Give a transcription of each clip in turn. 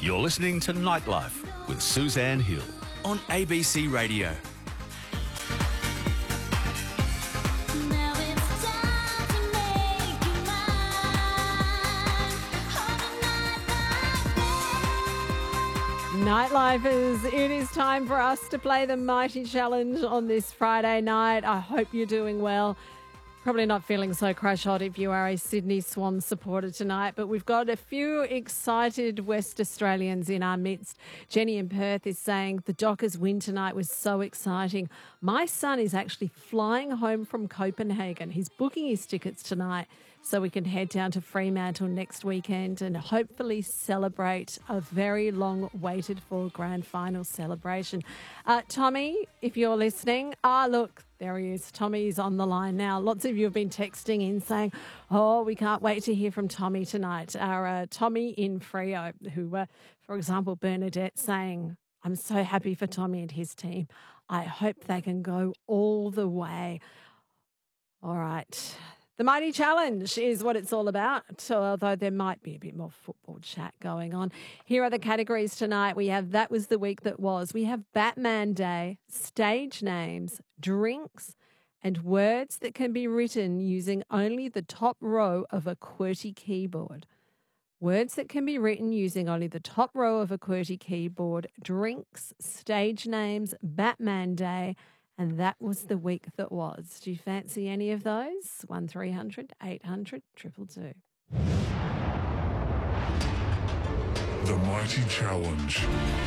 You're listening to Nightlife with Suzanne Hill on ABC Radio. Now it's time to make you mine. Nightlifers, it is time for us to play the Mighty Challenge on this Friday night. I hope you're doing well. Probably not feeling so crash hot if you are a Sydney Swans supporter tonight, but we've got a few excited West Australians in our midst. Jenny in Perth is saying the Dockers win tonight was so exciting. My son is actually flying home from Copenhagen. He's booking his tickets tonight so we can head down to Fremantle next weekend and hopefully celebrate a very long waited for grand final celebration. Tommy, if you're listening, look, there he is. Tommy's on the line now. Lots of you have been texting in saying, oh, we can't wait to hear from Tommy tonight. Our Tommy in Freo, who, for example, Bernadette saying, I'm so happy for Tommy and his team. I hope they can go all the way. All right. The Mighty Challenge is what it's all about, although there might be a bit more football chat going on. Here are the categories tonight. We have That Was the Week That Was. We have Batman Day, stage names, drinks, and words that can be written using only the top row of a QWERTY keyboard. Words that can be written using only the top row of a QWERTY keyboard, drinks, stage names, Batman Day, and That Was the Week That Was. Do you fancy any of those? 1300 800 222. The Mighty Challenge.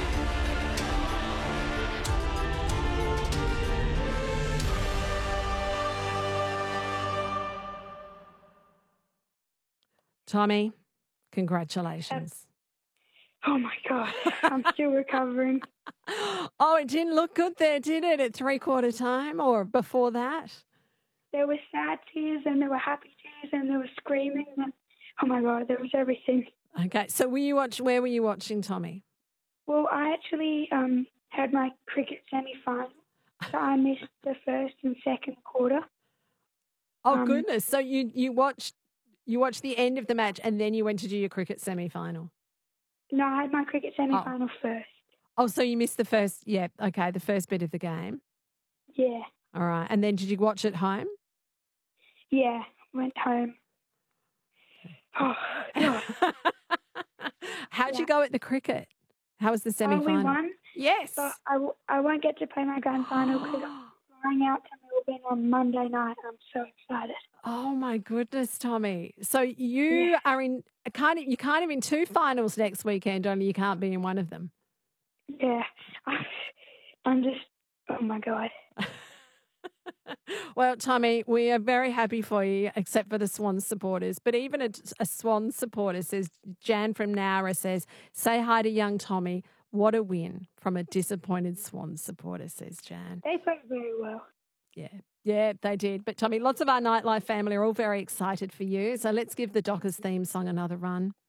Tommy, congratulations. Oh my God, I'm still recovering. Oh, it didn't look good there, did it, at three-quarter time or before that? There were sad tears and there were happy tears and there was screaming. And, oh my God, there was everything. Okay, so where were you watching, Tommy? Well, I actually had my cricket semi-final, so I missed the first and second quarter. Oh, goodness. So you watched the end of the match and then you went to do your cricket semi-final? No, I had my cricket semi-final first. Oh, so you missed the first, the first bit of the game. Yeah. All right. And then did you watch at home? Yeah, went home. Oh, God. How'd you go at the cricket? How was the semi-final? We won. Yes. But I won't get to play my grand final because I'm flying out to Melbourne on Monday night. I'm so excited. Oh my goodness, Tommy! So you are in you can't have in two finals next weekend. Only you can't be in one of them. Yeah, I'm just. Oh my God. Well, Tommy, we are very happy for you, except for the Swans supporters. But even a Swans supporter says, Jan from Nowra says, say hi to young Tommy. What a win from a disappointed Swans supporter, says Jan. They played very well. Yeah, they did. But, Tommy, lots of our Nightlife family are all very excited for you. So let's give the Dockers theme song another run.